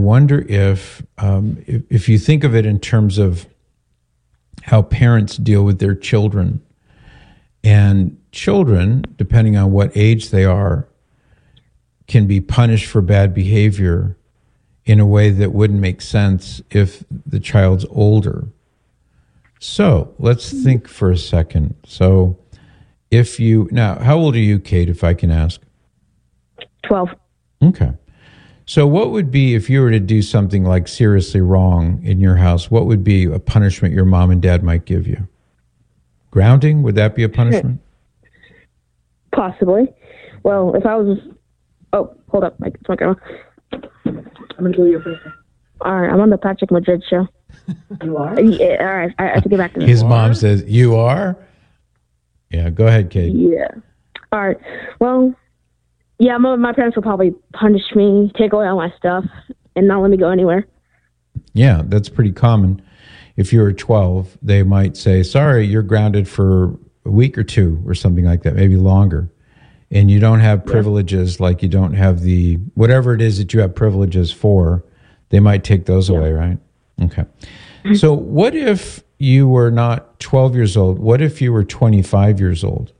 wonder if you think of it in terms of how parents deal with their children, and children, depending on what age they are, can be punished for bad behavior in a way that wouldn't make sense if the child's older. So let's think for a second. So now, how old are you, Kate, if I can ask? 12. Okay. So what would be, if you were to do something like seriously wrong in your house, what would be a punishment your mom and dad might give you? Grounding? Would that be a punishment? Possibly. Well, if I was... Oh, hold up. It's my grandma. I'm going to do your first. All right. I'm on the Patrick Madrid show. You are? Yeah, all right. I have to get back to this. His mom says, you are? Yeah, go ahead, Kate. Yeah. All right. Well, yeah, my parents will probably punish me, take away all my stuff, and not let me go anywhere. Yeah, that's pretty common. If you were 12, they might say, sorry, you're grounded for a week or two or something like that, maybe longer. And you don't have privileges, like you don't have whatever it is that you have privileges for, they might take those away, right? Okay. So what if you were not 12 years old? What if you were 25 years old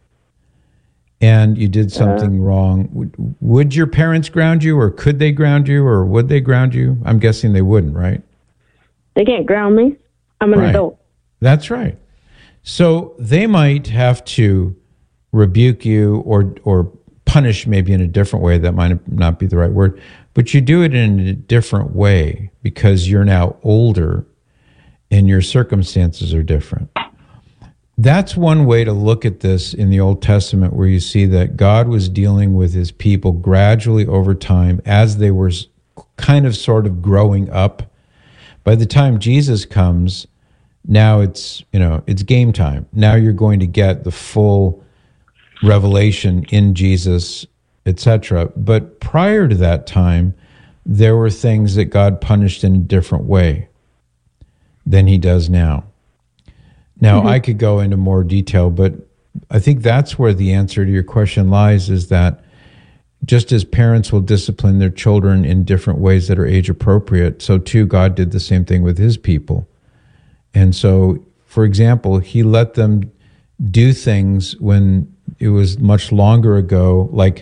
and you did something wrong? Would your parents ground you, or could they ground you, or would they ground you? I'm guessing they wouldn't, right? They can't ground me. I'm an adult. That's right. So they might have to rebuke you or punish maybe in a different way. That might not be the right word, but you do it in a different way because you're now older and your circumstances are different. That's one way to look at this in the Old Testament, where you see that God was dealing with his people gradually over time as they were kind of sort of growing up. By the time Jesus comes, now it's game time. Now you're going to get the full revelation in Jesus, etc. But prior to that time, there were things that God punished in a different way than he does now. Now, I could go into more detail, but I think that's where the answer to your question lies, is that just as parents will discipline their children in different ways that are age appropriate, so too God did the same thing with his people. And so, for example, he let them do things when it was much longer ago, like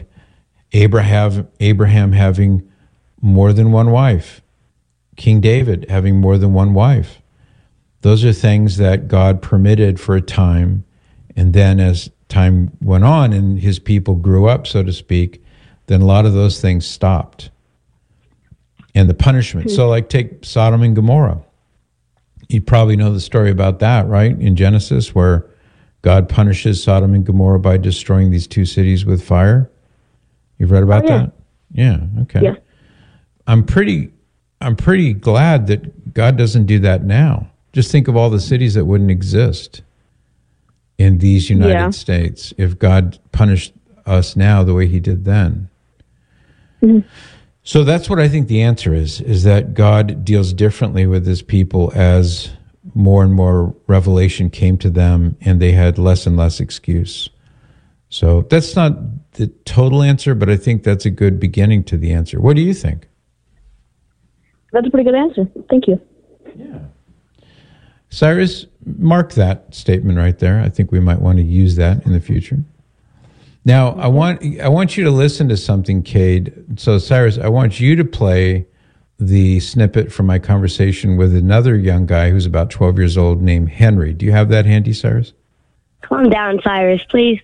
Abraham having more than one wife, King David having more than one wife. Those are things that God permitted for a time, and then as time went on and his people grew up, so to speak, then a lot of those things stopped. And the punishment. So like take Sodom and Gomorrah. You probably know the story about that, right? In Genesis, where God punishes Sodom and Gomorrah by destroying these two cities with fire. You've read about that? Yeah, okay. Yeah. I'm pretty glad that God doesn't do that now. Just think of all the cities that wouldn't exist in these United States if God punished us now the way he did then. Mm-hmm. So that's what I think the answer is that God deals differently with his people as more and more revelation came to them and they had less and less excuse. So that's not the total answer, but I think that's a good beginning to the answer. What do you think? That's a pretty good answer. Thank you. Yeah. Cyrus, mark that statement right there. I think we might want to use that in the future. Now, I want you to listen to something, Cade. So, Cyrus, I want you to play the snippet from my conversation with another young guy who's about 12 years old named Henry. Do you have that handy, Cyrus? Calm down, Cyrus, please.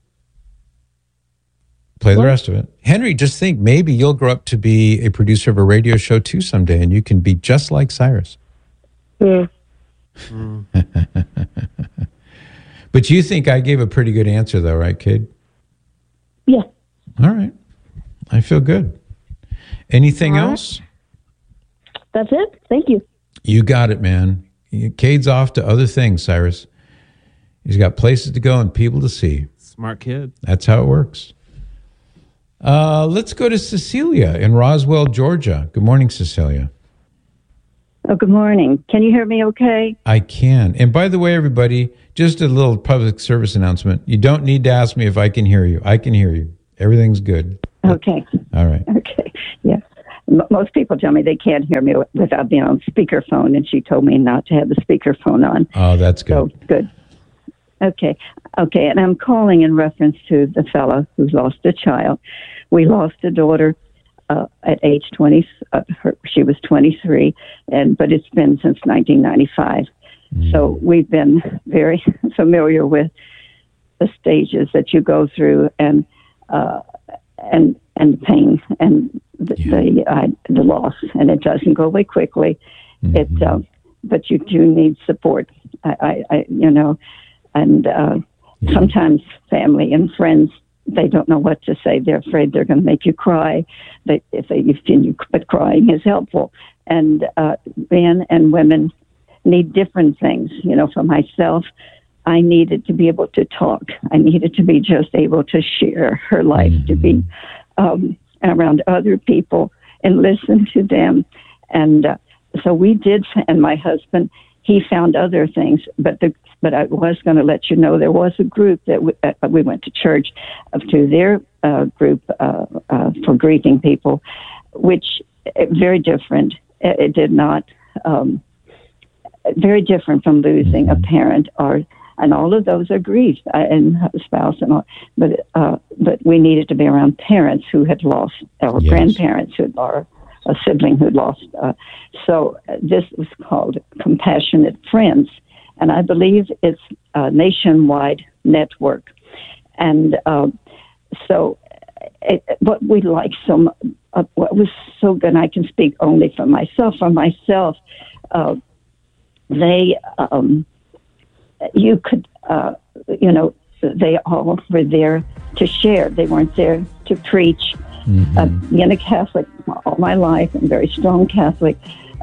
Play the rest of it. Henry, just think, maybe you'll grow up to be a producer of a radio show too someday, and you can be just like Cyrus. Yeah. But you think I gave a pretty good answer, though, right, kid? Yeah. All right. I feel good. Anything else? That's it. Thank you. You got it, man. Cade's off to other things, Cyrus. He's got places to go and people to see. Smart kid. That's how it works. Let's go to Cecilia in Roswell, Georgia. Good morning, Cecilia. Oh, good morning. Can you hear me okay? I can. And by the way, everybody, just a little public service announcement. You don't need to ask me if I can hear you. I can hear you. Everything's good. Okay. All right. Okay. Yes. most people tell me they can't hear me without being on speakerphone, and she told me not to have the speakerphone on. Oh, that's good. So, good. Okay, and I'm calling in reference to the fellow who's lost a child. We lost a daughter at age 20. She was 23, but it's been since 1995. So we've been very familiar with the stages that you go through, and the pain and the loss, and it doesn't go away quickly. But you do need support. Sometimes family and friends, they don't know what to say. They're afraid they're going to make you cry. But crying is helpful. And men and women need different things. For myself, I needed to be able to talk. I needed to be just able to share her life, to be around other people and listen to them. And so we did, and my husband, he found other things, but I was going to let you know there was a group that we went to church to their group for grieving people, which very different. It did not very different from losing a parent, and all of those are grief and a spouse and all. But we needed to be around parents who had lost, or grandparents or a sibling who lost. So this was called Compassionate Friends, and I believe it's a nationwide network. And what we like what was so good, and I can speak only for myself. They all were there to share. They weren't there to preach. Being a Catholic all my life, and very strong Catholic,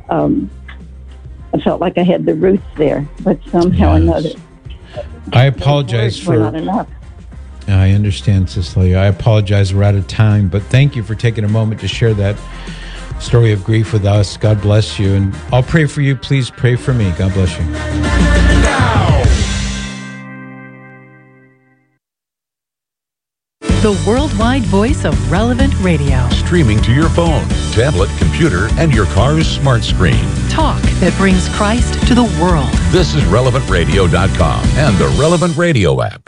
I felt like I had the roots there, but somehow or another, I apologize for not enough. I understand, Cecilia. I apologize. We're out of time, but thank you for taking a moment to share that story of grief with us. God bless you, and I'll pray for you. Please pray for me. God bless you. The worldwide voice of Relevant Radio. Streaming to your phone, tablet, computer, and your car's smart screen. Talk that brings Christ to the world. This is RelevantRadio.com and the Relevant Radio app.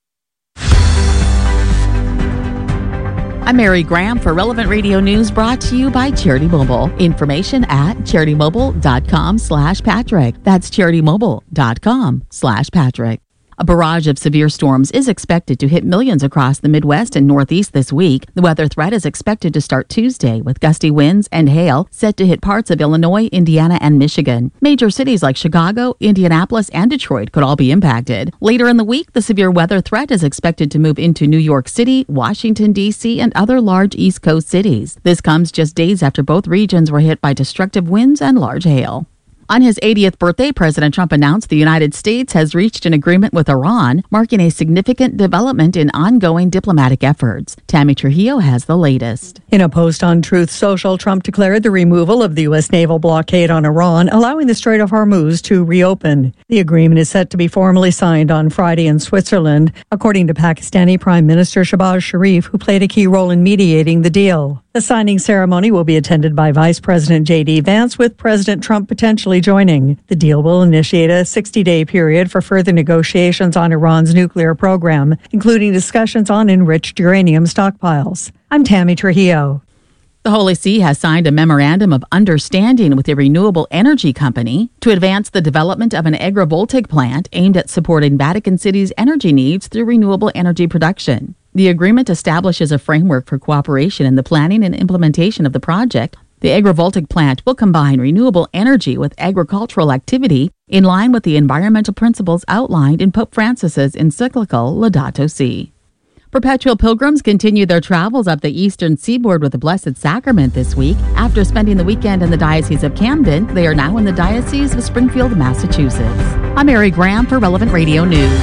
I'm Mary Graham for Relevant Radio News, brought to you by Charity Mobile. Information at CharityMobile.com/Patrick. That's CharityMobile.com/Patrick. A barrage of severe storms is expected to hit millions across the Midwest and Northeast this week. The weather threat is expected to start Tuesday, with gusty winds and hail set to hit parts of Illinois, Indiana, and Michigan. Major cities like Chicago, Indianapolis, and Detroit could all be impacted. Later in the week, the severe weather threat is expected to move into New York City, Washington, D.C., and other large East Coast cities. This comes just days after both regions were hit by destructive winds and large hail. On his 80th birthday, President Trump announced the United States has reached an agreement with Iran, marking a significant development in ongoing diplomatic efforts. Tammy Trujillo has the latest. In a post on Truth Social, Trump declared the removal of the U.S. naval blockade on Iran, allowing the Strait of Hormuz to reopen. The agreement is set to be formally signed on Friday in Switzerland, according to Pakistani Prime Minister Shehbaz Sharif, who played a key role in mediating the deal. The signing ceremony will be attended by Vice President J.D. Vance, with President Trump potentially joining. The deal will initiate a 60-day period for further negotiations on Iran's nuclear program, including discussions on enriched uranium stockpiles. I'm Tammy Trujillo. The Holy See has signed a memorandum of understanding with a renewable energy company to advance the development of an agrivoltaic plant aimed at supporting Vatican City's energy needs through renewable energy production. The agreement establishes a framework for cooperation in the planning and implementation of the project. The agrivoltaic plant will combine renewable energy with agricultural activity in line with the environmental principles outlined in Pope Francis's encyclical Laudato Si. Perpetual pilgrims continue their travels up the eastern seaboard with the Blessed Sacrament this week. After spending the weekend in the Diocese of Camden, they are now in the Diocese of Springfield, Massachusetts. I'm Mary Graham for Relevant Radio News.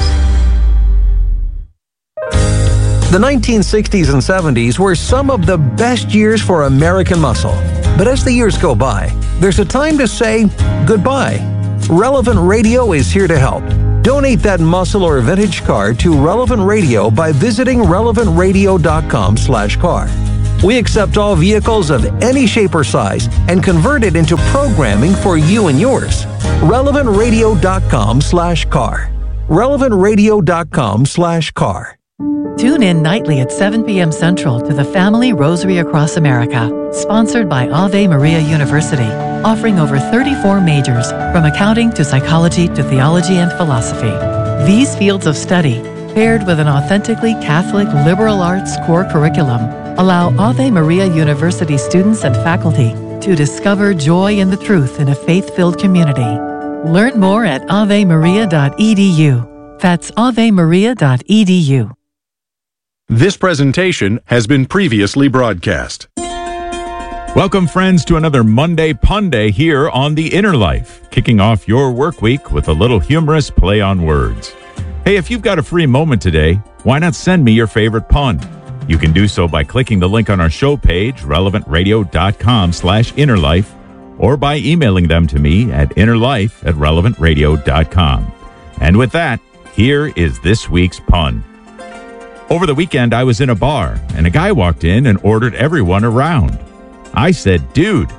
The 1960s and 70s were some of the best years for American muscle. But as the years go by, there's a time to say goodbye. Relevant Radio is here to help. Donate that muscle or vintage car to Relevant Radio by visiting relevantradio.com/car. We accept all vehicles of any shape or size and convert it into programming for you and yours. RelevantRadio.com/car. RelevantRadio.com/car. Tune in nightly at 7 p.m. Central to the Family Rosary Across America, sponsored by Ave Maria University, offering over 34 majors, from accounting to psychology to theology and philosophy. These fields of study, paired with an authentically Catholic liberal arts core curriculum, allow Ave Maria University students and faculty to discover joy in the truth in a faith-filled community. Learn more at avemaria.edu. That's avemaria.edu. This presentation has been previously broadcast. Welcome, friends, to another Monday Pun Day here on The Inner Life, kicking off your work week with a little humorous play on words. Hey, if you've got a free moment today, why not send me your favorite pun? You can do so by clicking the link on our show page, relevantradio.com/innerlife, or by emailing them to me at innerlife@relevantradio.com. And with that, here is this week's pun. Over the weekend, I was in a bar, and a guy walked in and ordered everyone around. I said, "Dude,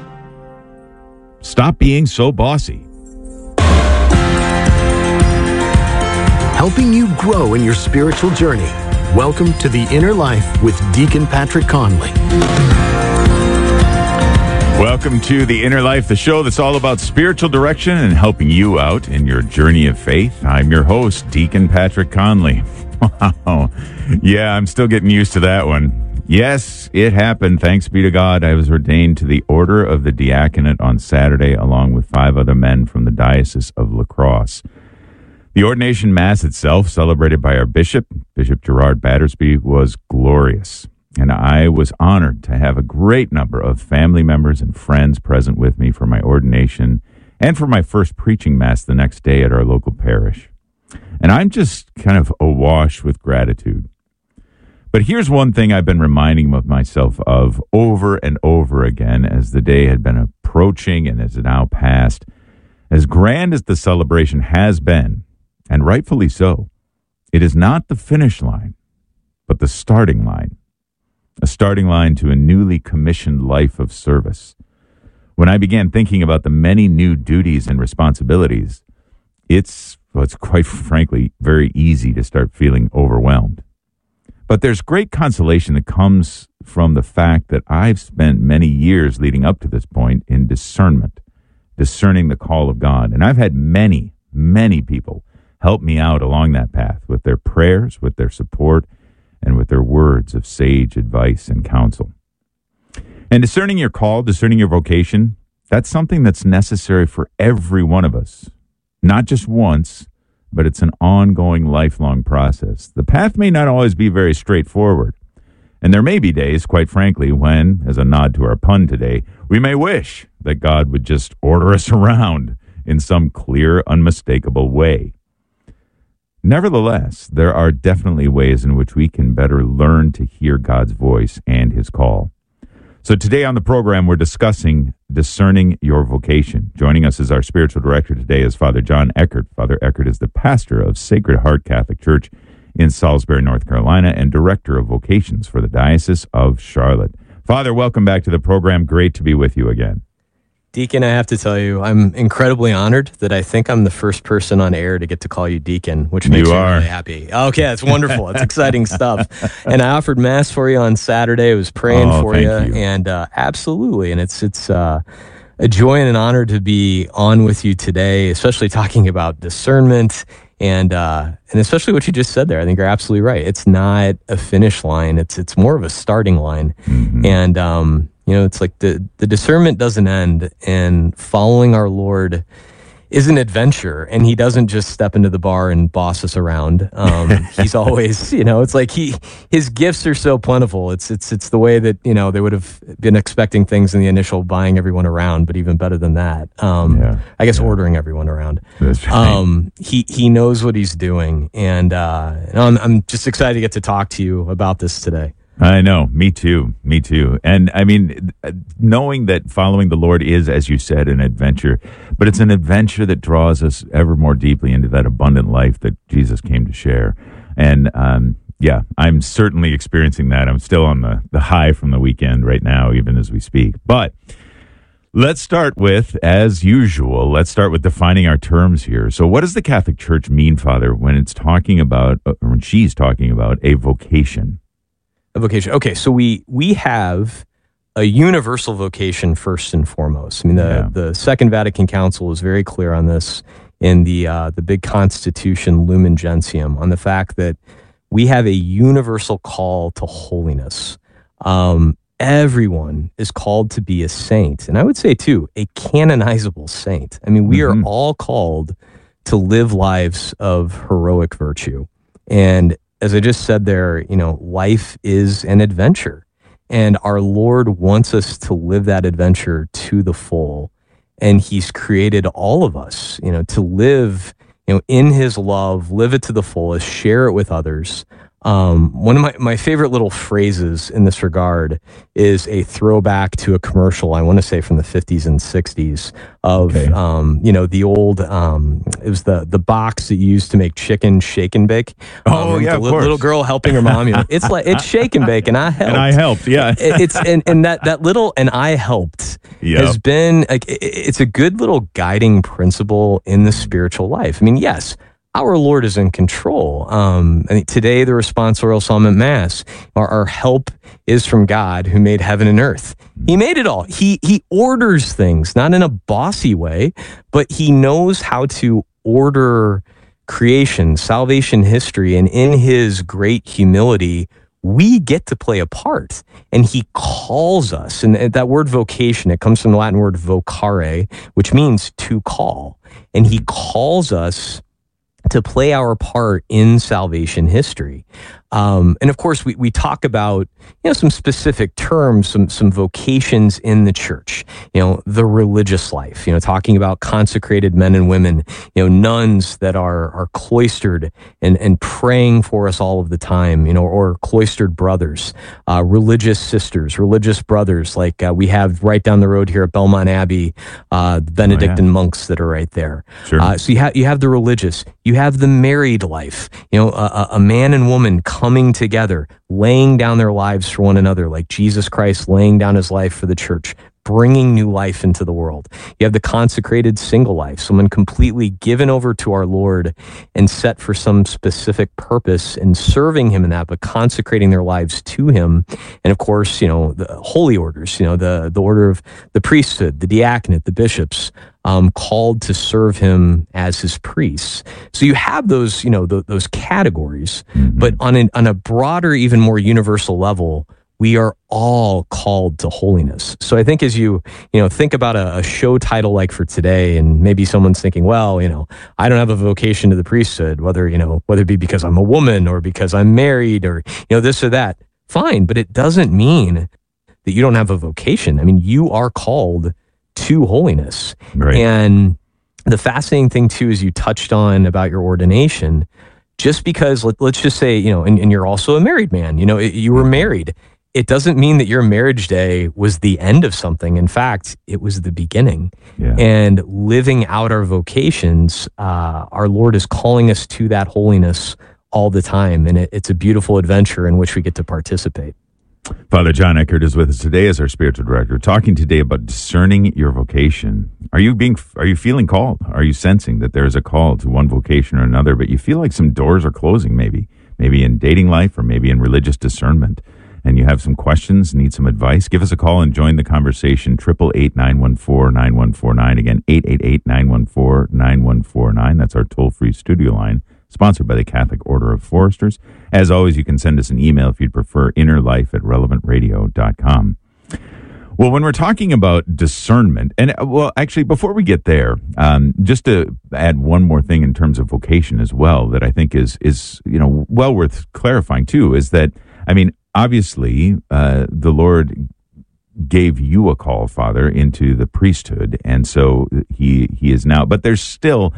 stop being so bossy." Helping you grow in your spiritual journey. Welcome to The Inner Life with Deacon Patrick Conley. Welcome to The Inner Life, the show that's all about spiritual direction and helping you out in your journey of faith. I'm your host, Deacon Patrick Conley. Wow. Yeah, I'm still getting used to that one. Yes, it happened. Thanks be to God. I was ordained to the Order of the Diaconate on Saturday, along with 5 other men from the Diocese of La Crosse. The ordination mass itself, celebrated by our bishop, Bishop Gerard Battersby, was glorious. And I was honored to have a great number of family members and friends present with me for my ordination and for my first preaching mass the next day at our local parish. And I'm just kind of awash with gratitude. But here's one thing I've been reminding myself of over and over again as the day had been approaching and as it now passed. As grand as the celebration has been, and rightfully so, it is not the finish line, but the starting line. A starting line to a newly commissioned life of service. When I began thinking about the many new duties and responsibilities, it's quite frankly very easy to start feeling overwhelmed. But there's great consolation that comes from the fact that I've spent many years leading up to this point in discernment, discerning the call of God. And I've had many, many people help me out along that path with their prayers, with their support, and with their words of sage advice and counsel. And discerning your call, discerning your vocation, that's something that's necessary for every one of us. Not just once, but it's an ongoing, lifelong process. The path may not always be very straightforward. And there may be days, quite frankly, when, as a nod to our pun today, we may wish that God would just order us around in some clear, unmistakable way. Nevertheless, there are definitely ways in which we can better learn to hear God's voice and his call. So today on the program, we're discussing discerning your vocation. Joining us as our spiritual director today is Father John Eckert. Father Eckert is the pastor of Sacred Heart Catholic Church in Salisbury, North Carolina, and director of vocations for the Diocese of Charlotte. Father, welcome back to the program. Great to be with you again. Deacon, I have to tell you, I'm incredibly honored that I think I'm the first person on air to get to call you Deacon, which makes me really happy. Okay, that's wonderful. It's exciting stuff. And I offered Mass for you on Saturday. I was praying for you. And absolutely. And it's a joy and an honor to be on with you today, especially talking about discernment and especially what you just said there. I think you're absolutely right. It's not a finish line. It's more of a starting line. Mm-hmm. And, it's like the discernment doesn't end, and following our Lord is an adventure, and he doesn't just step into the bar and boss us around. He's always, it's like his gifts are so plentiful. It's the way that, they would have been expecting things in the initial buying everyone around, but even better than that, ordering everyone around. That's right. He knows what he's doing, and I'm just excited to get to talk to you about this today. I know. Me too. And I mean, knowing that following the Lord is, as you said, an adventure, but it's an adventure that draws us ever more deeply into that abundant life that Jesus came to share. And Yeah, I'm certainly experiencing that. I'm still on the high from the weekend right now, even as we speak. But let's start with, as usual, defining our terms here. So what does the Catholic Church mean, Father, when it's talking about, or when she's talking about a vocation? A vocation. Okay, so we have a universal vocation first and foremost. I mean, the Second Vatican Council was very clear on this in the big Constitution Lumen Gentium, on the fact that we have a universal call to holiness. Everyone is called to be a saint. And I would say, too, a canonizable saint. I mean, we are all called to live lives of heroic virtue. And as I just said there, life is an adventure. And our Lord wants us to live that adventure to the full. And he's created all of us, to live in his love, live it to the fullest, share it with others. One of my favorite little phrases in this regard is a throwback to a commercial, I want to say from the 50s and 60s of, the old, it was the box that you used to make chicken shake and bake. The little girl helping her mom. It's shake and bake, and I helped. And I helped, yeah. And that little, and I helped has been, it's a good little guiding principle in the spiritual life. I mean, yes, our Lord is in control. I think today the responsorial psalm at Mass, our help is from God who made heaven and earth. He made it all. He orders things, not in a bossy way, but he knows how to order creation, salvation history, and in his great humility, we get to play a part. And he calls us, and that word vocation, it comes from the Latin word vocare, which means to call. And he calls us to play our part in salvation history. And of course, we talk about, some specific terms, some vocations in the church, the religious life, talking about consecrated men and women, nuns that are cloistered and praying for us all of the time, or cloistered brothers, religious sisters, religious brothers, like we have right down the road here at Belmont Abbey, the Benedictine monks that are right there. Sure. So you have the religious, you have the married life, a man and woman coming together, laying down their lives for one another, like Jesus Christ laying down his life for the church, bringing new life into the world. You have the consecrated single life, someone completely given over to our Lord and set for some specific purpose and serving him in that, but consecrating their lives to him. And of course, the holy orders, the order of the priesthood, the diaconate, the bishops, called to serve him as his priests. So you have those, those categories, but on a broader, even more universal level, we are all called to holiness. So I think as you think about a show title like for today, and maybe someone's thinking, well, I don't have a vocation to the priesthood, whether it be because I'm a woman or because I'm married or, this or that. Fine, but it doesn't mean that you don't have a vocation. I mean, you are called to holiness. Right. And the fascinating thing too, is you touched on about your ordination, just because let's just say, and you're also a married man, you were married. It doesn't mean that your marriage day was the end of something. In fact, it was the beginning. Yeah. And living out our vocations, our Lord is calling us to that holiness all the time. And it's a beautiful adventure in which we get to participate. Father John Eckert is with us today as our spiritual director, talking today about discerning your vocation. Are you feeling called? Are you sensing that there is a call to one vocation or another, but you feel like some doors are closing, maybe in dating life or maybe in religious discernment, and you have some questions, need some advice? Give us a call and join the conversation. 888-914-9149. Again, 888-914-9149. That's our toll-free studio line, sponsored by the Catholic Order of Foresters. As always, you can send us an email if you'd prefer, innerlife@relevantradio.com. Well, when we're talking about discernment, and actually, before we get there, just to add one more thing in terms of vocation as well, that I think is well worth clarifying too, is that, obviously, the Lord gave you a call, Father, into the priesthood, and so he is now. But there's still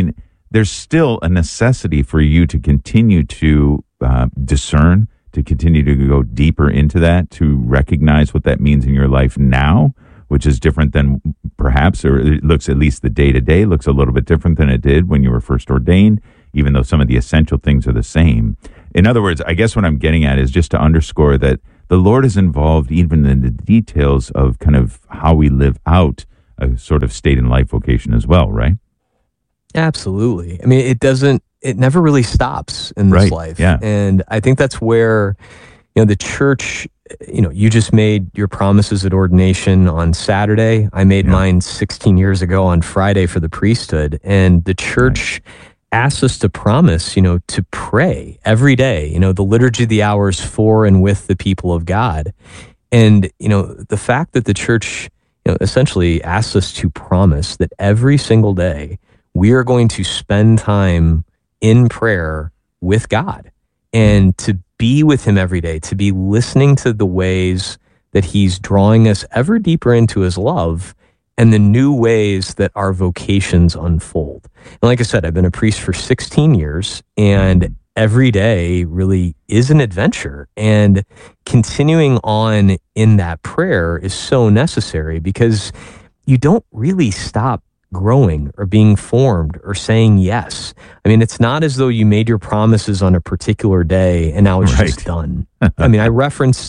a necessity for you to continue to discern, to continue to go deeper into that, to recognize what that means in your life now, which is different than perhaps, or it looks, at least the day-to-day looks a little bit different than it did when you were first ordained, even though some of the essential things are the same. In other words, I guess what I'm getting at is just to underscore that the Lord is involved even in the details of kind of how we live out a sort of state in life vocation as well, right? Absolutely. I mean, it never really stops in this life. Yeah. And I think that's where, the church, you just made your promises at ordination on Saturday. I made mine 16 years ago on Friday for the priesthood. And the church asks us to promise, to pray every day, the liturgy of the hours for and with the people of God. And, the fact that the church, essentially asks us to promise that every single day we are going to spend time in prayer with God and to be with him every day, to be listening to the ways that he's drawing us ever deeper into his love and the new ways that our vocations unfold. And like I said, I've been a priest for 16 years, and every day really is an adventure. And continuing on in that prayer is so necessary because you don't really stop growing or being formed or saying yes. I mean, it's not as though you made your promises on a particular day and now it's just done. I mean, I referenced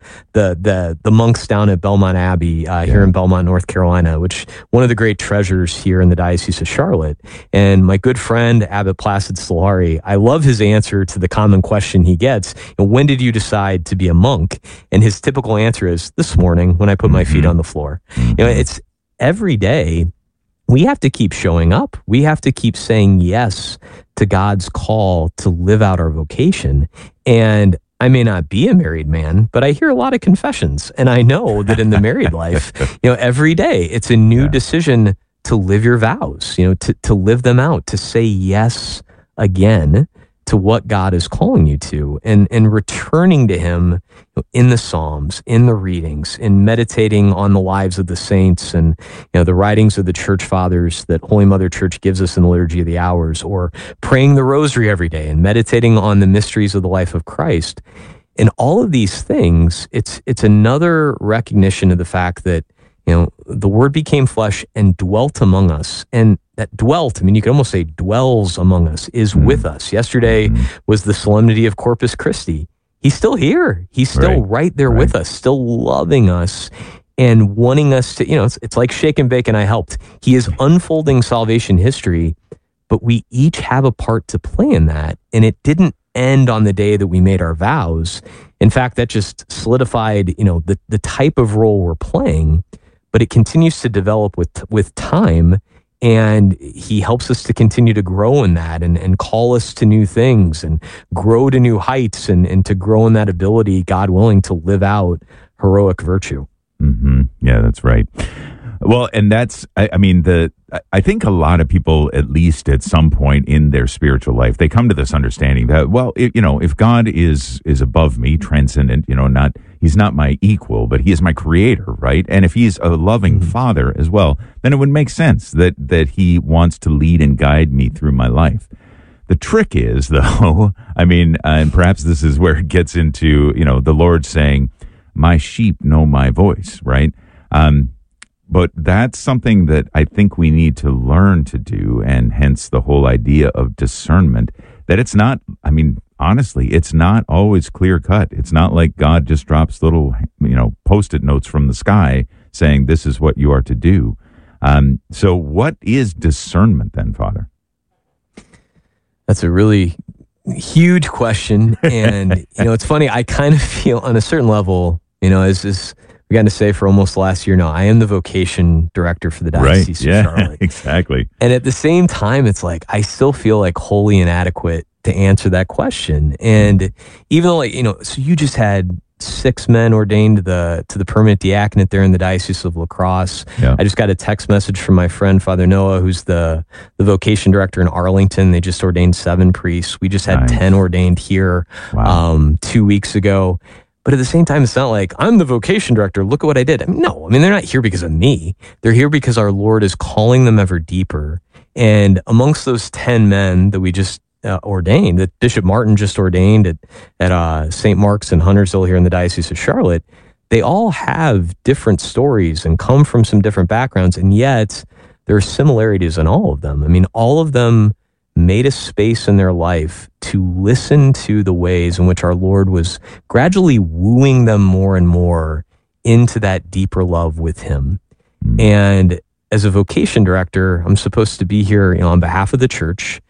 the monks down at Belmont Abbey here in Belmont, North Carolina, which one of the great treasures here in the Diocese of Charlotte. And my good friend, Abbot Placid Solari, I love his answer to the common question he gets, when did you decide to be a monk? And his typical answer is, this morning when I put my feet on the floor. It's every day. We have to keep showing up. We have to keep saying yes to God's call to live out our vocation. And I may not be a married man, but I hear a lot of confessions. And I know that in the married life, every day it's a new decision to live your vows, to live them out, to say yes again to what God is calling you to, and returning to him in the Psalms, in the readings, in meditating on the lives of the saints and the writings of the church fathers that Holy Mother Church gives us in the Liturgy of the Hours, or praying the rosary every day and meditating on the mysteries of the life of Christ. And all of these things, it's another recognition of the fact that the Word became flesh and dwelt among us. And that dwelt, you could almost say dwells among us, is with us. Yesterday was the solemnity of Corpus Christi. He's still here. He's still right there with us, still loving us and wanting us to, it's like shake and bake and I helped. He is unfolding salvation history, but we each have a part to play in that. And it didn't end on the day that we made our vows. In fact, that just solidified, the type of role we're playing. But it continues to develop with time, and he helps us to continue to grow in that and call us to new things and grow to new heights and to grow in that ability, God willing, to live out heroic virtue. Mm-hmm. Yeah, that's right. Well, and that's, I think a lot of people, at least at some point in their spiritual life, they come to this understanding that, well, if God is above me, transcendent, he's not my equal, but he is my creator, right? And if he's a loving father as well, then it would make sense that he wants to lead and guide me through my life. The trick is, though, and perhaps this is where it gets into, the Lord saying, my sheep know my voice, right? But that's something that I think we need to learn to do, and hence the whole idea of discernment, that it's not, honestly, it's not always clear cut. It's not like God just drops little, Post-it notes from the sky saying this is what you are to do. So what is discernment then, Father? That's a really huge question. And, it's funny, I kind of feel on a certain level, as we got to say for almost the last year now, I am the vocation director for the Diocese of Charlotte. Exactly. And at the same time, it's like, I still feel like wholly inadequate to answer that question. And even though, so you just had 6 men ordained to the permanent diaconate there in the Diocese of La Crosse. Yeah. I just got a text message from my friend, Father Noah, who's the vocation director in Arlington. They just ordained 7 priests. We just had 10 ordained here 2 weeks ago. But at the same time, it's not like, I'm the vocation director, look at what I did. No, they're not here because of me. They're here because our Lord is calling them ever deeper. And amongst those 10 men that we just ordained, that Bishop Martin just ordained at St. Mark's in Huntersville here in the Diocese of Charlotte, they all have different stories and come from some different backgrounds, and yet there are similarities in all of them. All of them made a space in their life to listen to the ways in which our Lord was gradually wooing them more and more into that deeper love with him. And as a vocation director, I'm supposed to be here, on behalf of the church,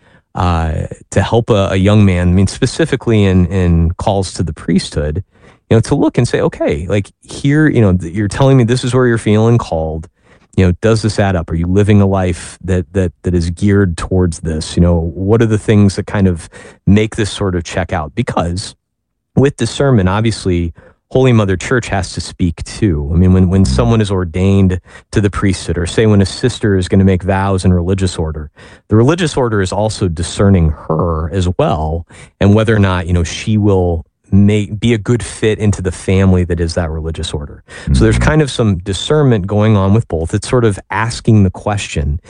to help a young man, specifically in calls to the priesthood, to look and say, okay, like here, you're telling me this is where you're feeling called. Does this add up? Are you living a life that is geared towards this? What are the things that kind of make this sort of check out? Because with discernment, obviously, Holy Mother Church has to speak too. When someone is ordained to the priesthood, or say when a sister is going to make vows in religious order, the religious order is also discerning her as well, and whether or not, she will be a good fit into the family that is that religious order. So there's kind of some discernment going on with both. It's sort of asking the question,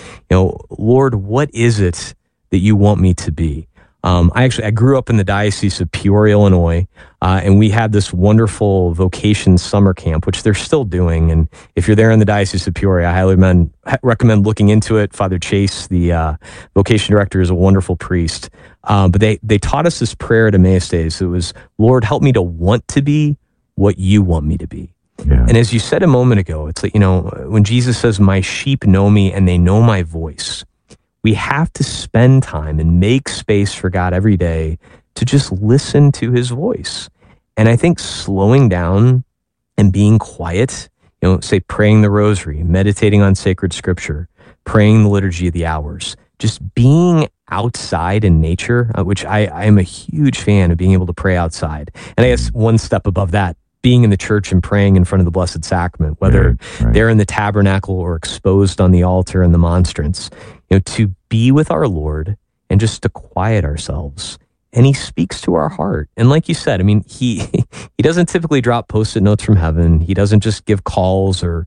Lord, what is it that you want me to be? I grew up in the Diocese of Peoria, Illinois, and we had this wonderful vocation summer camp, which they're still doing. And if you're there in the Diocese of Peoria, I highly recommend looking into it. Father Chase, the vocation director, is a wonderful priest. But they taught us this prayer at Emmaus Days. It was, Lord, help me to want to be what you want me to be. Yeah. And as you said a moment ago, it's like, when Jesus says, my sheep know me and they know my voice, we have to spend time and make space for God every day to just listen to his voice. And I think slowing down and being quiet, say praying the rosary, meditating on sacred scripture, praying the liturgy of the hours, just being outside in nature, which I am a huge fan of being able to pray outside. And I guess one step above that, being in the church and praying in front of the Blessed Sacrament, whether they're in the tabernacle or exposed on the altar in the monstrance, to be with our Lord and just to quiet ourselves. And he speaks to our heart. And like you said, he doesn't typically drop Post-it notes from heaven. He doesn't just give calls or,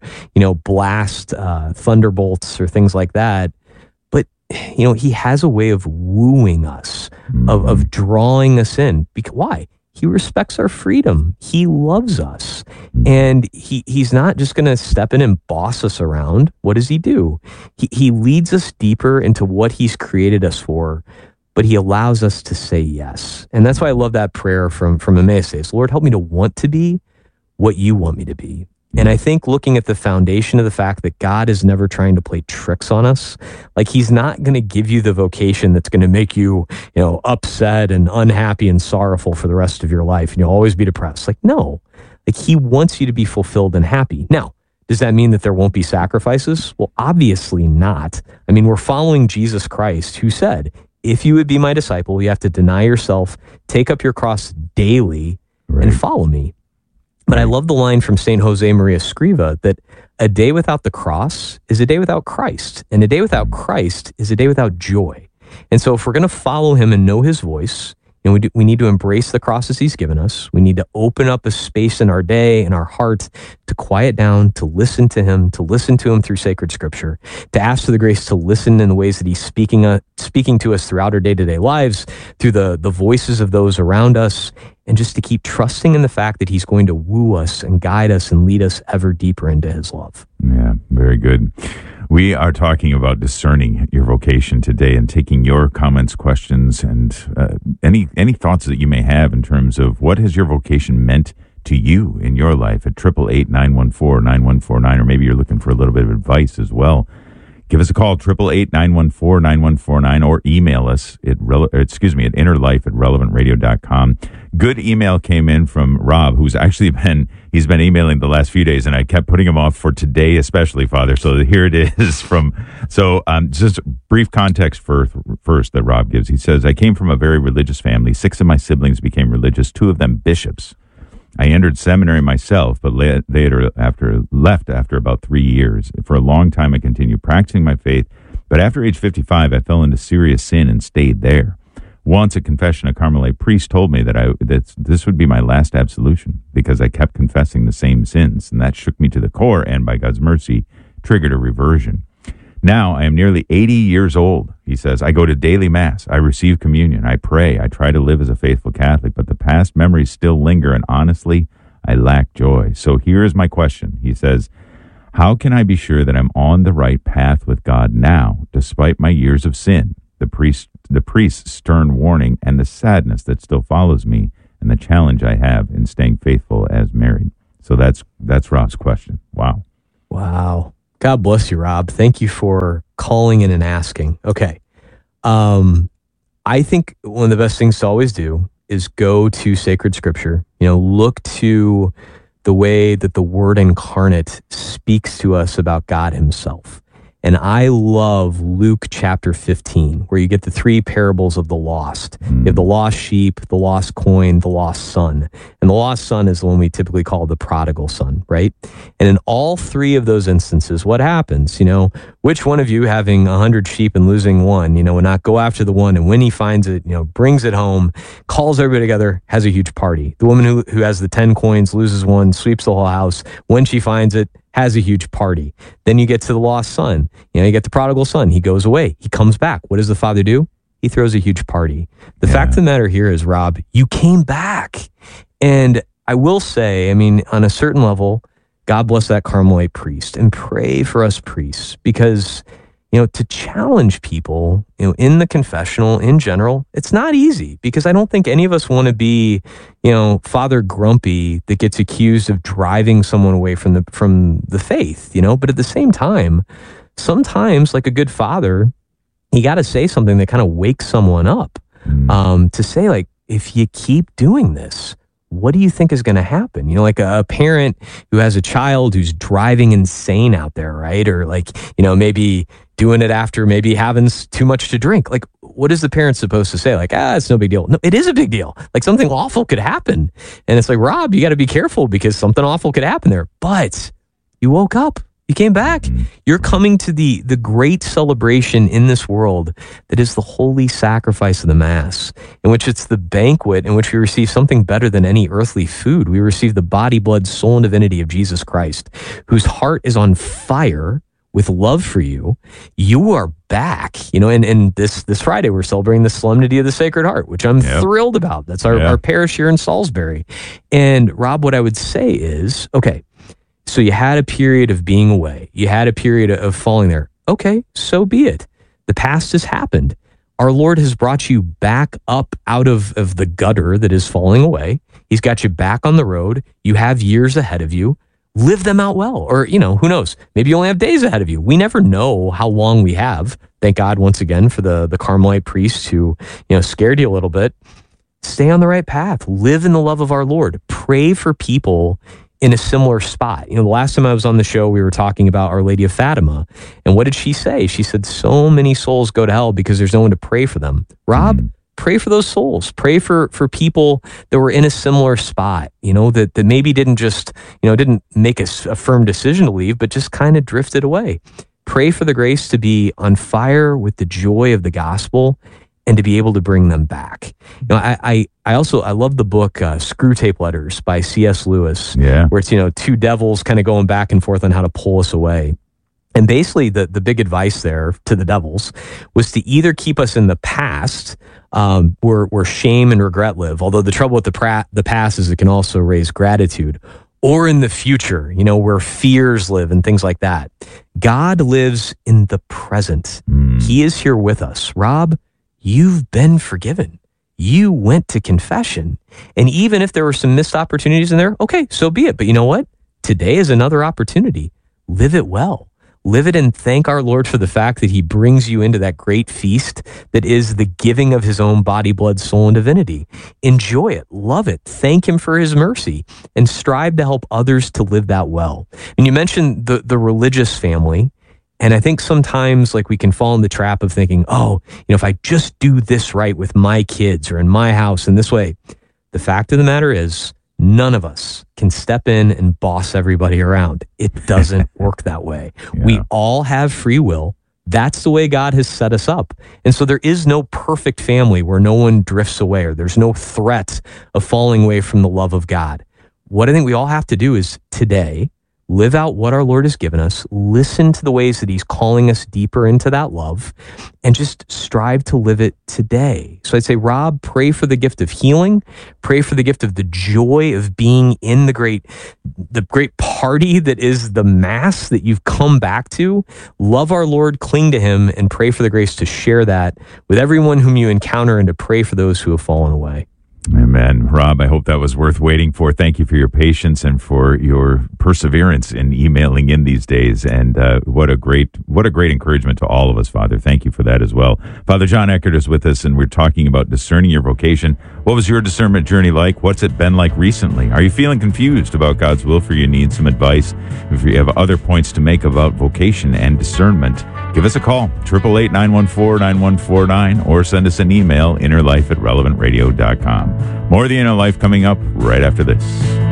blast thunderbolts or things like that. But, he has a way of wooing us, of drawing us in. Why? He respects our freedom. He loves us. And he's not just going to step in and boss us around. What does he do? He leads us deeper into what he's created us for, but he allows us to say yes. And that's why I love that prayer from Emmaus Days. Lord, help me to want to be what you want me to be. And I think looking at the foundation of the fact that God is never trying to play tricks on us, like he's not going to give you the vocation that's going to make you, upset and unhappy and sorrowful for the rest of your life and you'll always be depressed. Like, no, like he wants you to be fulfilled and happy. Now, does that mean that there won't be sacrifices? Well, obviously not. We're following Jesus Christ, who said, if you would be my disciple, you have to deny yourself, take up your cross daily and follow me. But I love the line from St. Jose Maria Escriva that a day without the cross is a day without Christ, and a day without Christ is a day without joy. And so if we're going to follow him and know his voice, we need to embrace the crosses he's given us. We need to open up a space in our day, in our heart, to quiet down, to listen to him through sacred scripture, to ask for the grace to listen in the ways that he's speaking to us throughout our day-to-day lives, through the voices of those around us, and just to keep trusting in the fact that he's going to woo us and guide us and lead us ever deeper into his love. Yeah, very good. We are talking about discerning your vocation today and taking your comments, questions, and any thoughts that you may have in terms of what has your vocation meant to you in your life at 888-914-9149, or maybe you're looking for a little bit of advice as well. Give us a call, 888-914-9149, or email us at innerlife@relevantradio.com. Good email came in from Rob, who's actually he's been emailing the last few days, and I kept putting him off for today especially, Father. So here it is just brief context first that Rob gives. He says, I came from a very religious family. 6 of my siblings became religious, 2 of them bishops. I entered seminary myself, but later left after about 3 years. For a long time, I continued practicing my faith, but after age 55, I fell into serious sin and stayed there. Once at confession, a Carmelite priest told me that this would be my last absolution because I kept confessing the same sins, and that shook me to the core and, by God's mercy, triggered a reversion. Now, I am nearly 80 years old, he says. I go to daily mass. I receive communion. I pray. I try to live as a faithful Catholic, but the past memories still linger, and honestly, I lack joy. So here is my question. He says, how can I be sure that I'm on the right path with God now, despite my years of sin? The priest the priest's stern warning and the sadness that still follows me and the challenge I have in staying faithful as married. So that's Rob's question. Wow. Wow. God bless you, Rob. Thank you for calling in and asking. Okay. I think one of the best things to always do is go to sacred scripture, look to the way that the Word incarnate speaks to us about God himself. And I love Luke chapter 15, where you get the three parables of the lost. You have the lost sheep, the lost coin, the lost son. And the lost son is the one we typically call the prodigal son, right? And in all three of those instances, what happens? Which one of you having 100 sheep and losing one, would not go after the one, and when he finds it, brings it home, calls everybody together, has a huge party. The woman who has the 10 coins, loses one, sweeps the whole house. When she finds it, has a huge party. Then you get to the lost son. You get the prodigal son. He goes away. He comes back. What does the father do? He throws a huge party. The fact of the matter here is, Rob, you came back. And I will say, on a certain level, God bless that Carmelite priest, and pray for us priests, because to challenge people, in the confessional in general, it's not easy, because I don't think any of us want to be, Father Grumpy that gets accused of driving someone away from the faith, but at the same time, sometimes, like a good father, you got to say something that kind of wakes someone up, to say, like, if you keep doing this, what do you think is going to happen? Like a parent who has a child who's driving insane out there, right? Or maybe doing it after maybe having too much to drink. Like, what is the parent supposed to say? Like, it's no big deal. No, it is a big deal. Like, something awful could happen. And it's like, Rob, you got to be careful, because something awful could happen there. But you woke up. You came back. You're coming to the great celebration in this world that is the holy sacrifice of the Mass, in which it's the banquet in which we receive something better than any earthly food. We receive the body, blood, soul, and divinity of Jesus Christ, whose heart is on fire with love for you. You are back, and this Friday we're celebrating the Solemnity of the Sacred Heart, which I'm thrilled about. That's our parish here in Salisbury. And Rob, what I would say is, okay, so you had a period of being away. You had a period of falling there. Okay, so be it. The past has happened. Our Lord has brought you back up out of the gutter that is falling away. He's got you back on the road. You have years ahead of you. Live them out well. Or, who knows? Maybe you only have days ahead of you. We never know how long we have. Thank God once again for the Carmelite priest who, scared you a little bit. Stay on the right path. Live in the love of our Lord. Pray for people in a similar spot. The last time I was on the show, we were talking about Our Lady of Fatima. And what did she say? She said, so many souls go to hell because there's no one to pray for them. Rob, pray for those souls. Pray for people that were in a similar spot, that maybe didn't just, didn't make a firm decision to leave, but just kind of drifted away. Pray for the grace to be on fire with the joy of the gospel and to be able to bring them back. I love the book Screw Tape Letters by C.S. Lewis, where it's, two devils kind of going back and forth on how to pull us away. And basically the big advice there to the devils was to either keep us in the past, where shame and regret live, although the trouble with the past is it can also raise gratitude, or in the future, where fears live and things like that. God lives in the present. He is here with us. Rob, you've been forgiven. You went to confession. And even if there were some missed opportunities in there, okay, so be it. But you know what? Today is another opportunity. Live it well. Live it and thank our Lord for the fact that he brings you into that great feast that is the giving of his own body, blood, soul, and divinity. Enjoy it. Love it. Thank him for his mercy and strive to help others to live that well. And you mentioned the religious family. And I think sometimes we can fall in the trap of thinking, if I just do this right with my kids or in my house in this way, the fact of the matter is none of us can step in and boss everybody around. It doesn't work that way. Yeah. We all have free will. That's the way God has set us up. And so there is no perfect family where no one drifts away or there's no threat of falling away from the love of God. What I think we all have to do is today live out what our Lord has given us, listen to the ways that he's calling us deeper into that love, and just strive to live it today. So I'd say, Rob, pray for the gift of healing, pray for the gift of the joy of being in the great party that is the Mass that you've come back to. Love our Lord, cling to him, and pray for the grace to share that with everyone whom you encounter and to pray for those who have fallen away. Amen. Rob, I hope that was worth waiting for. Thank you for your patience and for your perseverance in emailing in these days. And what a great encouragement to all of us, Father. Thank you for that as well. Father John Eckert is with us, and we're talking about discerning your vocation. What was your discernment journey like? What's it been like recently? Are you feeling confused about God's will for you? Need some advice? If you have other points to make about vocation and discernment, give us a call, 888-914-9149, or send us an email, innerlife@relevantradio.com. More of the Inner Life coming up right after this.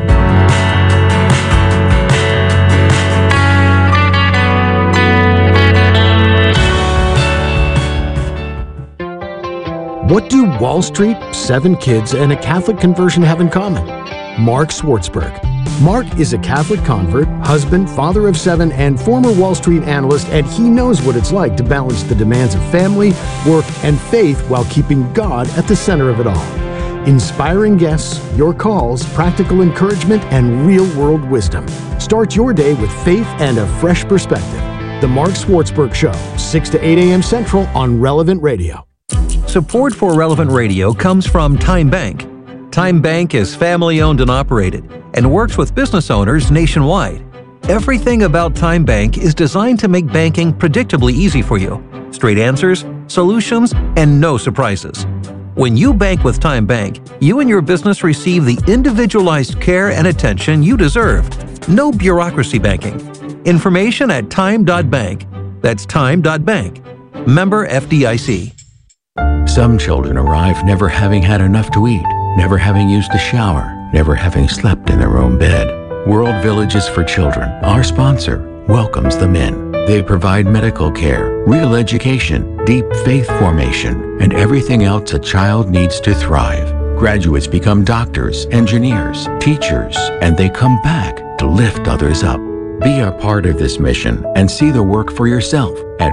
What do Wall Street, 7 kids, and a Catholic conversion have in common? Mark Swartzberg. Mark is a Catholic convert, husband, father of 7, and former Wall Street analyst, and he knows what it's like to balance the demands of family, work, and faith while keeping God at the center of it all. Inspiring guests, your calls, practical encouragement, and real-world wisdom. Start your day with faith and a fresh perspective. The Mark Swartzberg Show, 6 to 8 a.m. Central on Relevant Radio. Support for Relevant Radio comes from Time Bank. Time Bank is family-owned and operated and works with business owners nationwide. Everything about Time Bank is designed to make banking predictably easy for you. Straight answers, solutions, and no surprises. When you bank with Time Bank, you and your business receive the individualized care and attention you deserve. No bureaucracy banking. Information at time.bank. That's time.bank. Member FDIC. Some children arrive never having had enough to eat, never having used a shower, never having slept in their own bed. World Villages for Children, our sponsor, welcomes them in. They provide medical care, real education, deep faith formation, and everything else a child needs to thrive. Graduates become doctors, engineers, teachers, and they come back to lift others up. Be a part of this mission and see the work for yourself at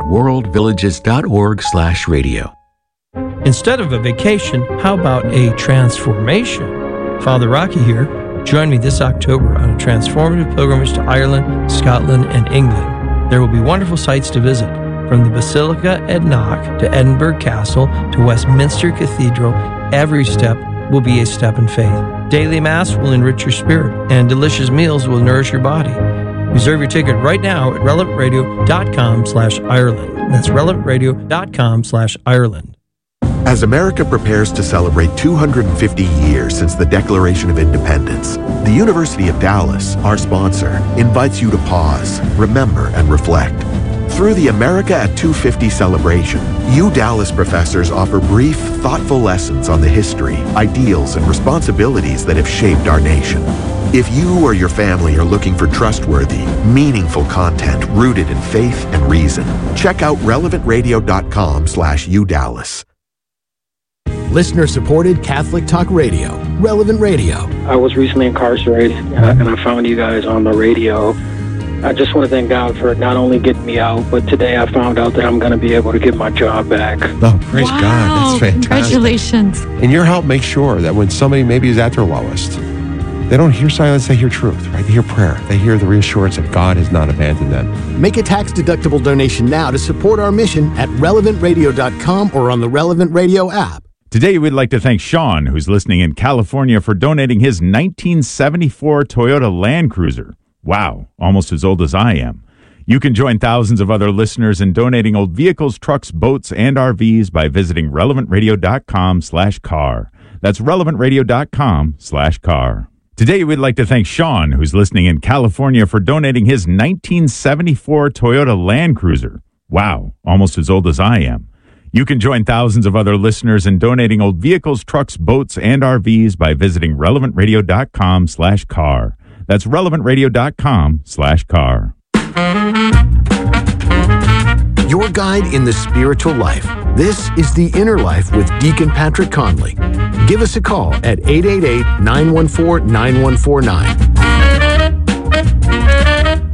worldvillages.org/radio. Instead of a vacation, how about a transformation? Father Rocky here. Join me this October on a transformative pilgrimage to Ireland, Scotland, and England. There will be wonderful sights to visit, from the Basilica at Knock to Edinburgh Castle to Westminster Cathedral. Every step will be a step in faith. Daily Mass will enrich your spirit, and delicious meals will nourish your body. Reserve your ticket right now at relevantradio.com/Ireland. That's relevantradio.com/Ireland. As America prepares to celebrate 250 years since the Declaration of Independence, the University of Dallas, our sponsor, invites you to pause, remember, and reflect. Through the America at 250 celebration, you Dallas professors offer brief, thoughtful lessons on the history, ideals, and responsibilities that have shaped our nation. If you or your family are looking for trustworthy, meaningful content rooted in faith and reason, check out relevantradio.com/udallas. Listener-supported Catholic Talk Radio, Relevant Radio. I was recently incarcerated, and I found you guys on the radio. I just want to thank God for not only getting me out, but today I found out that I'm going to be able to get my job back. Oh, praise God. That's fantastic. Congratulations. And your help makes sure that when somebody maybe is at their lowest, they don't hear silence, they hear truth, right? They hear prayer. They hear the reassurance that God has not abandoned them. Make a tax-deductible donation now to support our mission at relevantradio.com or on the Relevant Radio app. Today, we'd like to thank Sean, who's listening in California, for donating his 1974 Toyota Land Cruiser. Wow, almost as old as I am. You can join thousands of other listeners in donating old vehicles, trucks, boats, and RVs by visiting relevantradio.com/car. That's relevantradio.com/car. Today, we'd like to thank Sean, who's listening in California, for donating his 1974 Toyota Land Cruiser. Wow, almost as old as I am. You can join thousands of other listeners in donating old vehicles, trucks, boats, and RVs by visiting relevantradio.com/car. That's relevantradio.com/car. Your guide in the spiritual life. This is The Inner Life with Deacon Patrick Conley. Give us a call at 888-914-9149.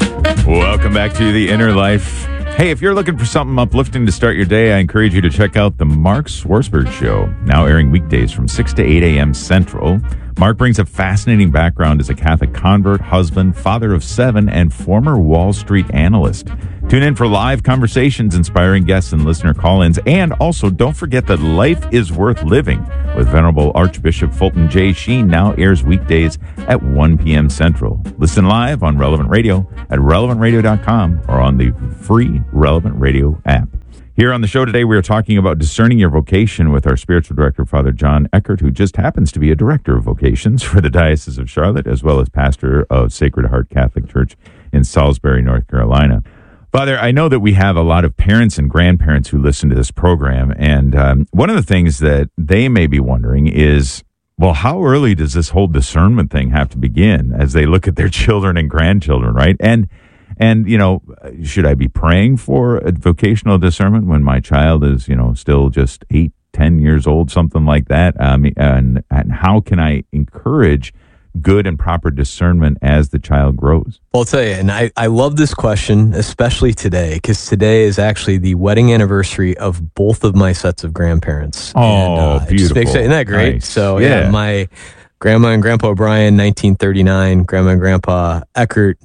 Welcome back to The Inner Life. Hey, if you're looking for something uplifting to start your day, I encourage you to check out The Mark Schwartzberg Show, now airing weekdays from 6 to 8 a.m. Central. Mark brings a fascinating background as a Catholic convert, husband, father of 7, and former Wall Street analyst. Tune in for live conversations, inspiring guests, and listener call-ins. And also, don't forget that Life is Worth Living with Venerable Archbishop Fulton J. Sheen now airs weekdays at 1 p.m. Central. Listen live on Relevant Radio at relevantradio.com or on the free Relevant Radio app. Here on the show today, we are talking about discerning your vocation with our spiritual director, Father John Eckert, who just happens to be a director of vocations for the Diocese of Charlotte, as well as pastor of Sacred Heart Catholic Church in Salisbury, North Carolina. Father, I know that we have a lot of parents and grandparents who listen to this program, and one of the things that they may be wondering is, well, how early does this whole discernment thing have to begin as they look at their children and grandchildren, right? And, you know, should I be praying for a vocational discernment when my child is, you know, still just 8, 10 years old, something like that? And how can I encourage good and proper discernment as the child grows? Well, I'll tell you, and I love this question, especially today, because today is actually the wedding anniversary of both of my sets of grandparents. Oh, and, beautiful. Isn't that great? Nice. So, yeah, my Grandma and Grandpa O'Brien, 1939. Grandma and Grandpa Eckert,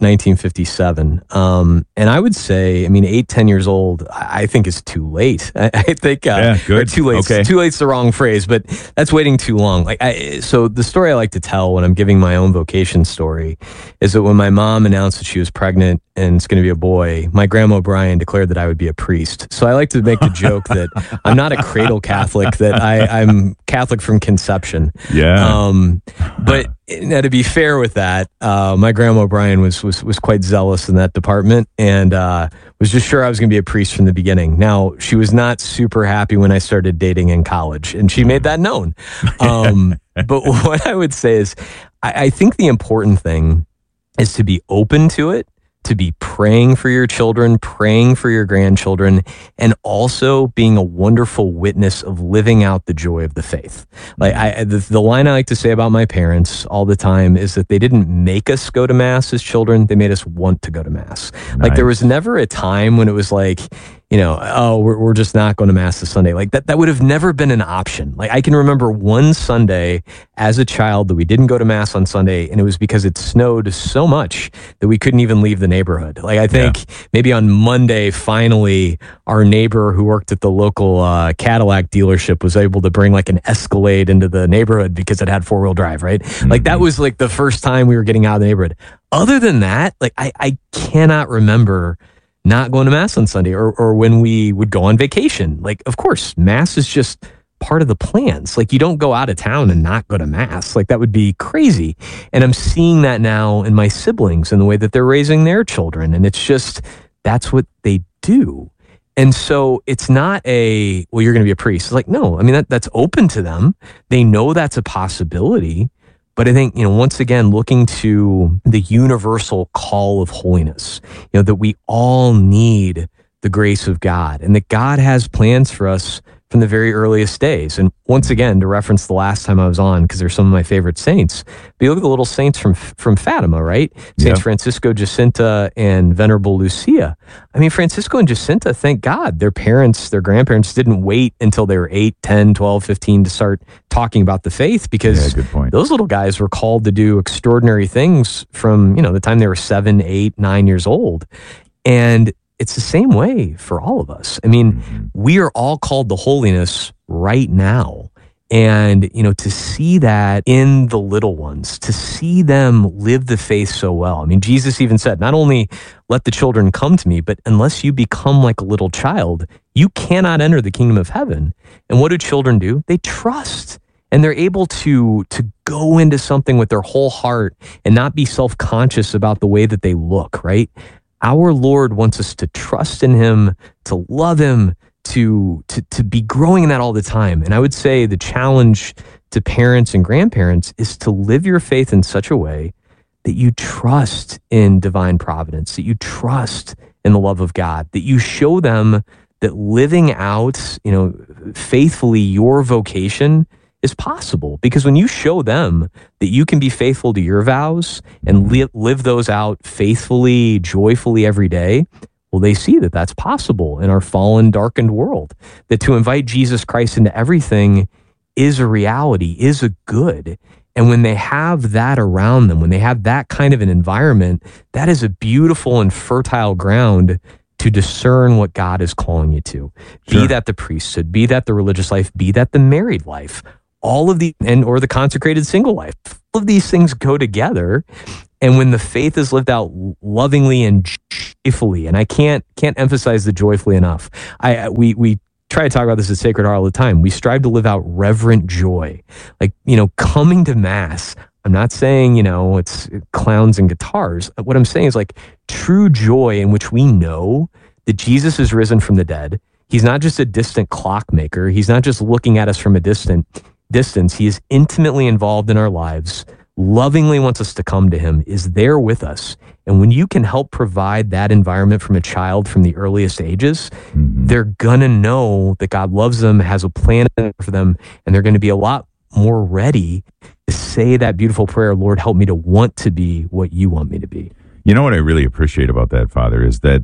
1957. And I would say, I mean, 8, 10 years old, I think is too late. I think, good. Too late. Okay. Too late's the wrong phrase, but that's waiting too long. So the story I like to tell when I'm giving my own vocation story is that when my mom announced that she was pregnant and it's going to be a boy, my Grandma O'Brien declared that I would be a priest. So I like to make the joke that I'm not a cradle Catholic, that I'm Catholic from conception. Yeah. But now, to be fair with that, my Grandma O'Brien was quite zealous in that department and was just sure I was going to be a priest from the beginning. Now, she was not super happy when I started dating in college, and she made that known. But what I would say is I think the important thing is to be open to it, to be praying for your children, praying for your grandchildren, and also being a wonderful witness of living out the joy of the faith. Like the line I like to say about my parents all the time is that they didn't make us go to Mass as children, they made us want to go to Mass. Nice. Like there was never a time when it was like, you know, oh, we're just not going to Mass this Sunday. Like that would have never been an option. Like I can remember one Sunday as a child that we didn't go to Mass on Sunday, and it was because it snowed so much that we couldn't even leave the neighborhood. Like I think maybe on Monday, finally, our neighbor who worked at the local Cadillac dealership was able to bring like an Escalade into the neighborhood because it had 4-wheel drive, right? Mm-hmm. Like that was like the first time we were getting out of the neighborhood. Other than that, like I cannot remember not going to Mass on Sunday or when we would go on vacation. Like, of course, Mass is just part of the plans. Like, you don't go out of town and not go to Mass. Like, that would be crazy. And I'm seeing that now in my siblings and the way that they're raising their children. And it's just, that's what they do. And so it's not a, well, you're going to be a priest. It's like, no, I mean, that's open to them. They know that's a possibility. But I think, you know, once again, looking to the universal call of holiness, you know, that we all need the grace of God and that God has plans for us from the very earliest days. And once again, to reference the last time I was on, because they're some of my favorite saints, but you look at the little saints from Fatima, right? Saints Francisco, Jacinta, and Venerable Lucia. I mean, Francisco and Jacinta, thank God, their parents, their grandparents didn't wait until they were 8, 10, 12, 15 to start talking about the faith, because those little guys were called to do extraordinary things from, you know, the time they were 7, 8, 9 years old. And it's the same way for all of us. I mean, we are all called to holiness right now. And, you know, to see that in the little ones, to see them live the faith so well. I mean, Jesus even said, not only let the children come to me, but unless you become like a little child, you cannot enter the kingdom of heaven. And what do children do? They trust. And they're able to go into something with their whole heart and not be self-conscious about the way that they look, right? Our Lord wants us to trust in him, to love him, to be growing in that all the time. And I would say the challenge to parents and grandparents is to live your faith in such a way that you trust in divine providence, that you trust in the love of God, that you show them that living out, you know, faithfully your vocation is possible, because when you show them that you can be faithful to your vows and live those out faithfully, joyfully every day, well, they see that that's possible in our fallen, darkened world, that to invite Jesus Christ into everything is a reality, is a good. And when they have that around them, when they have that kind of an environment, that is a beautiful and fertile ground to discern what God is calling you to. Sure. Be that the priesthood, be that the religious life, be that the married life, all of the, or the consecrated single life. All of these things go together. And when the faith is lived out lovingly and joyfully, and I can't emphasize the joyfully enough. We try to talk about this at Sacred Heart all the time. We strive to live out reverent joy. Like, coming to Mass, I'm not saying, it's clowns and guitars. What I'm saying is like true joy in which we know that Jesus is risen from the dead. He's not just a distant clockmaker. He's not just looking at us from a distance. He is intimately involved in our lives, lovingly wants us to come to him, is there with us. And when you can help provide that environment from a child from the earliest ages, they're going to know that God loves them, has a plan for them, and they're going to be a lot more ready to say that beautiful prayer, Lord, help me to want to be what you want me to be. You know what I really appreciate about that, Father, is that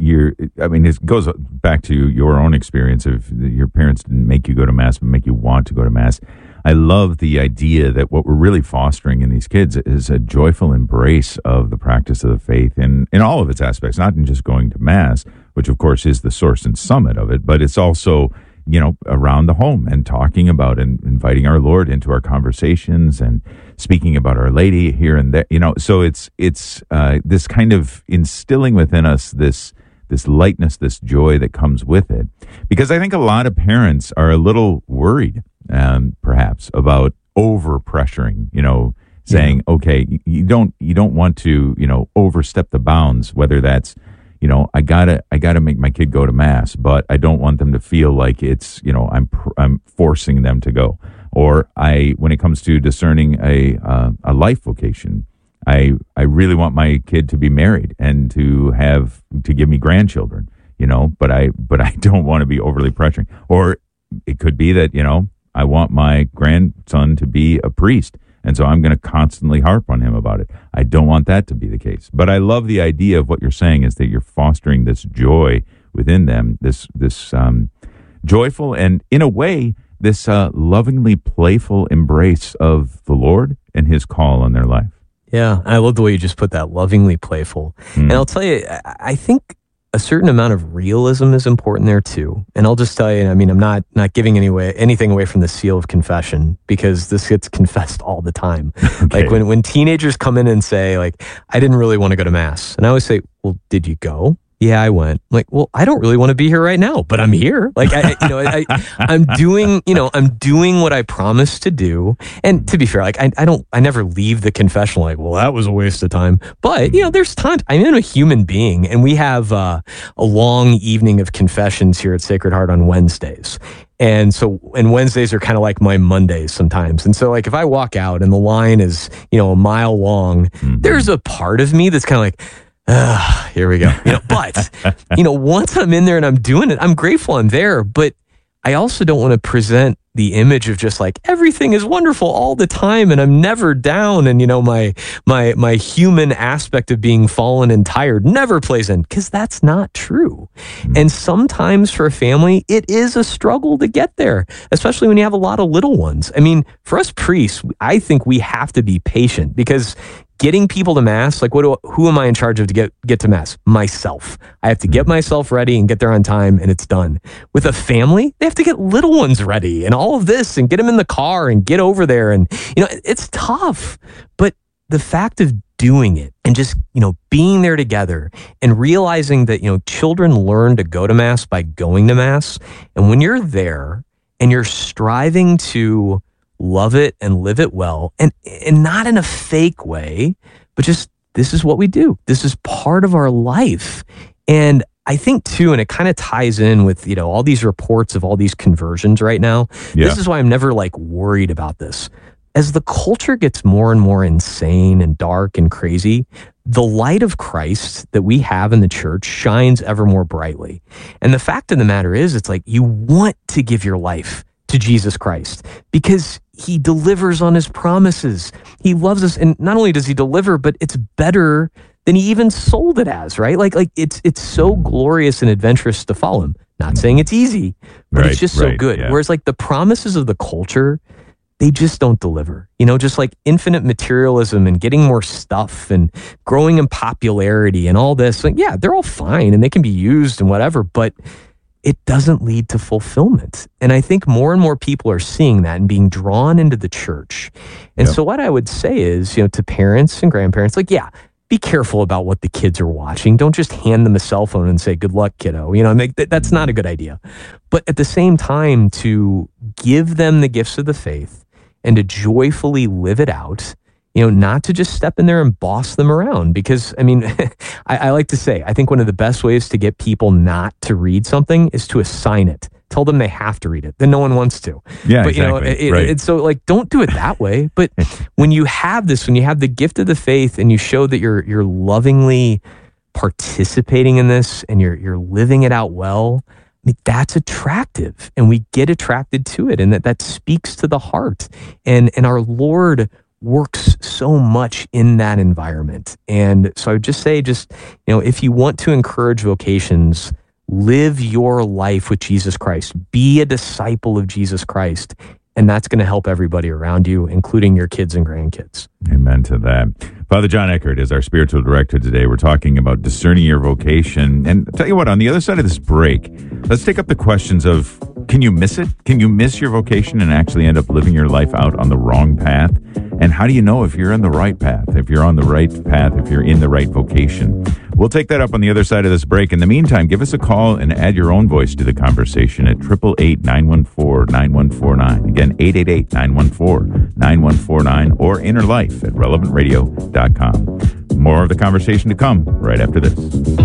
it goes back to your own experience of your parents didn't make you go to Mass, but make you want to go to Mass. I love the idea that what we're really fostering in these kids is a joyful embrace of the practice of the faith in all of its aspects, not in just going to Mass, which of course is the source and summit of it, but it's also, around the home and talking about and inviting our Lord into our conversations and speaking about Our Lady here and there, so it's this kind of instilling within us this lightness, this joy that comes with it. Because I think a lot of parents are a little worried, perhaps, about over pressuring, saying, okay, you don't want to, overstep the bounds, whether that's, I gotta make my kid go to Mass, but I don't want them to feel like it's, I'm forcing them to go. Or when it comes to discerning a life vocation, I really want my kid to be married and to give me grandchildren, but I don't want to be overly pressuring. Or it could be that, I want my grandson to be a priest, and so I'm going to constantly harp on him about it. I don't want that to be the case. But I love the idea of what you're saying is that you're fostering this joy within them, this joyful and, in a way, this lovingly playful embrace of the Lord and his call on their life. Yeah, I love the way you just put that, lovingly playful. And I'll tell you, I think a certain amount of realism is important there too. And I'll just tell you, I'm not giving anything away from the seal of confession, because this gets confessed all the time. Okay. Like when teenagers come in and say, like, I didn't really want to go to Mass. And I always say, well, did you go? Yeah, I went. I'm like, well, I don't really want to be here right now, but I'm here. Like, I'm doing what I promised to do. And to be fair, like, I never leave the confessional like, well, that was a waste of time. But, there's times I'm a human being, and we have a long evening of confessions here at Sacred Heart on Wednesdays. And Wednesdays are kind of like my Mondays sometimes. And so, like, if I walk out and the line is, a mile long, there's a part of me that's kind of like, here we go. But, once I'm in there and I'm doing it, I'm grateful I'm there. But I also don't want to present the image of just like everything is wonderful all the time and I'm never down. And, my human aspect of being fallen and tired never plays in, because that's not true. And sometimes for a family, it is a struggle to get there, especially when you have a lot of little ones. For us priests, I think we have to be patient, because getting people to Mass, like who am I in charge of to get to Mass? Myself. I have to get myself ready and get there on time, and it's done. With a family, they have to get little ones ready and all of this and get them in the car and get over there. And, it's tough. But the fact of doing it and just, being there together and realizing that, children learn to go to Mass by going to Mass. And when you're there and you're striving to love it and live it well, and not in a fake way, but just, this is what we do. This is part of our life. And I think too, and it kind of ties in with, all these reports of all these conversions right now. Yeah. This is why I'm never like worried about this. As the culture gets more and more insane and dark and crazy, the light of Christ that we have in the church shines ever more brightly. And the fact of the matter is, it's like you want to give your life to Jesus Christ, because he delivers on his promises. He loves us. And not only does he deliver, but it's better than he even sold it as, right? Like it's so glorious and adventurous to follow him. Not saying it's easy, but it's just so good. Yeah. Whereas like the promises of the culture, they just don't deliver. You know, just like infinite materialism and getting more stuff and growing in popularity and all this. Like, yeah, they're all fine and they can be used and whatever, but it doesn't lead to fulfillment. And I think more and more people are seeing that and being drawn into the church. And so what I would say is, you know, to parents and grandparents, like, yeah, be careful about what the kids are watching. Don't just hand them a cell phone and say, good luck, kiddo. You know, that's not a good idea. But at the same time, to give them the gifts of the faith and to joyfully live it out, you know, not to just step in there and boss them around. Because, I mean, I like to say, I think one of the best ways to get people not to read something is to assign it. Tell them they have to read it. Then no one wants to. Yeah, but, exactly. You know, it's so like, don't do it that way. But when you have this, when you have the gift of the faith and you show that you're lovingly participating in this and you're living it out well, I mean, that's attractive, and we get attracted to it, and that speaks to the heart. And our Lord works so much in that environment. And so I would just say, you know, if you want to encourage vocations, live your life with Jesus Christ. Be a disciple of Jesus Christ. And that's going to help everybody around you, including your kids and grandkids. Amen to that. Father John Eckert is our spiritual director today. We're talking about discerning your vocation. And I'll tell you what, on the other side of this break, let's take up the questions of, can you miss it? Can you miss your vocation and actually end up living your life out on the wrong path? And how do you know if you're on the right path, if you're on the right path, if you're in the right vocation? We'll take that up on the other side of this break. In the meantime, give us a call and add your own voice to the conversation at 888-914-9149. Again, 888-914-9149 or Inner Life at relevantradio.com. More of the conversation to come right after this.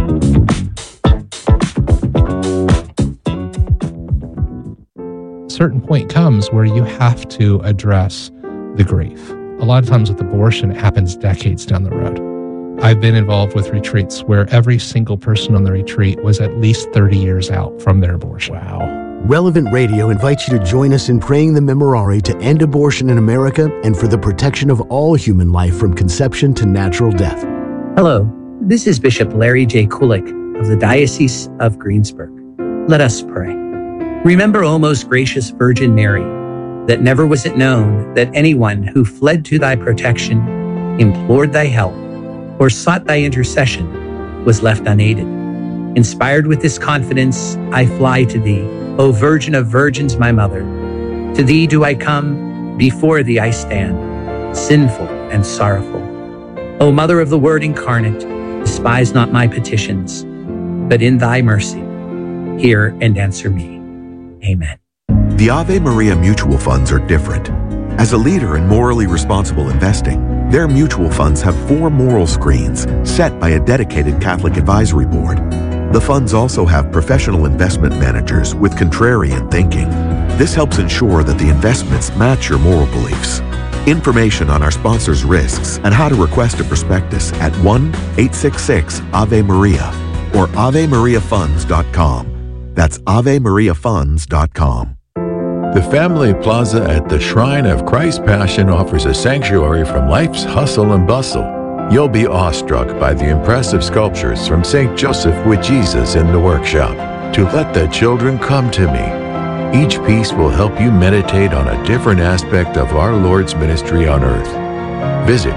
A certain point comes where you have to address the grief. A lot of times with abortion, it happens decades down the road. I've been involved with retreats where every single person on the retreat was at least 30 years out from their abortion. Wow. Relevant Radio invites you to join us in praying the Memorare to end abortion in America and for the protection of all human life from conception to natural death. Hello, this is Bishop Larry J. Kulik of the Diocese of Greensburg. Let us pray. Remember, O most gracious Virgin Mary, that never was it known that anyone who fled to thy protection, implored thy help, or sought thy intercession was left unaided. Inspired with this confidence, I fly to thee, O Virgin of Virgins, my mother. To thee do I come, before thee I stand, sinful and sorrowful. O Mother of the Word incarnate, despise not my petitions, but in thy mercy, hear and answer me. Amen. The Ave Maria mutual funds are different. As a leader in morally responsible investing, their mutual funds have 4 moral screens set by a dedicated Catholic advisory board. The funds also have professional investment managers with contrarian thinking. This helps ensure that the investments match your moral beliefs. Information on our sponsors' risks and how to request a prospectus at 1-866-AVE-MARIA or AveMariaFunds.com. That's AveMariaFunds.com. The Family Plaza at the Shrine of Christ Passion offers a sanctuary from life's hustle and bustle. You'll be awestruck by the impressive sculptures from St. Joseph with Jesus in the workshop. To Let the Children Come to Me. Each piece will help you meditate on a different aspect of our Lord's ministry on earth. Visit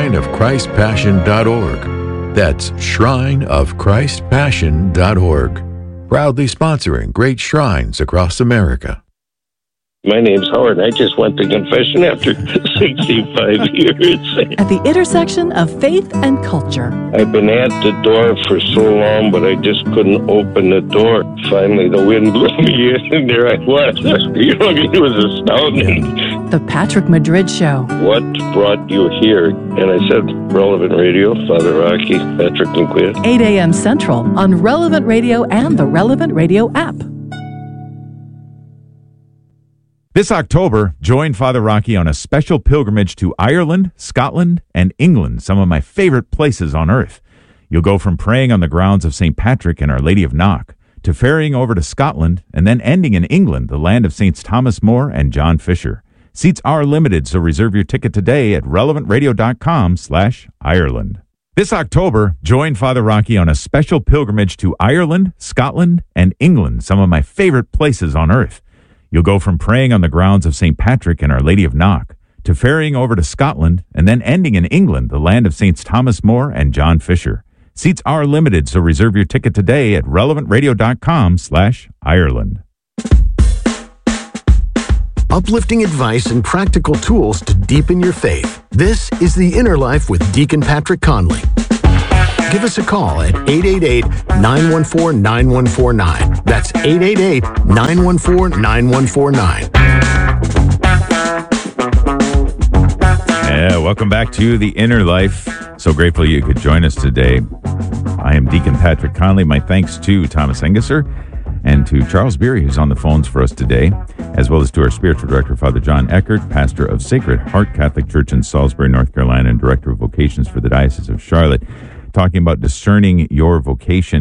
shrineofchristpassion.org. That's shrineofchristpassion.org. Proudly sponsoring great shrines across America. My name's Howard. I just went to confession after 65 years. At the intersection of faith and culture. I've been at the door for so long, but I just couldn't open the door. Finally, the wind blew me in, and there I was. You know, it was astounding. The Patrick Madrid Show. What brought you here? And I said, Relevant Radio, Father Rocky, Patrick McQueen. 8 a.m. Central on Relevant Radio and the Relevant Radio app. This October, join Father Rocky on a special pilgrimage to Ireland, Scotland, and England, some of my favorite places on earth. You'll go from praying on the grounds of St. Patrick and Our Lady of Knock to ferrying over to Scotland and then ending in England, the land of Saints Thomas More and John Fisher. Seats are limited, so reserve your ticket today at relevantradio.com/Ireland. This October, join Father Rocky on a special pilgrimage to Ireland, Scotland, and England, some of my favorite places on earth. You'll go from praying on the grounds of St. Patrick and Our Lady of Knock to ferrying over to Scotland and then ending in England, the land of Saints Thomas More and John Fisher. Seats are limited, so reserve your ticket today at relevantradio.com/Ireland. Uplifting advice and practical tools to deepen your faith. This is The Inner Life with Deacon Patrick Conley. Give us a call at 888-914-9149. That's 888-914-9149. Yeah, welcome back to The Inner Life. So grateful you could join us today. I am Deacon Patrick Conley. My thanks to Thomas Engesser and to Charles Beery, who's on the phones for us today, as well as to our spiritual director, Father John Eckert, pastor of Sacred Heart Catholic Church in Salisbury, North Carolina, and director of vocations for the Diocese of Charlotte, talking about discerning your vocation.